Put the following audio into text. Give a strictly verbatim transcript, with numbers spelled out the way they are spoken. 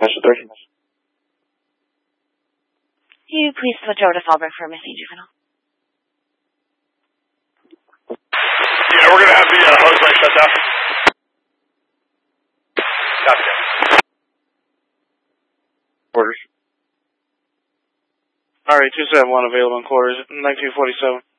Master three. You please switch over to Fallbrook for a missing juvenile. Yeah, we're going to have the uh, hose line shut down. Copy that. Quarters. Alright, two seven one available in quarters, nineteen forty-seven.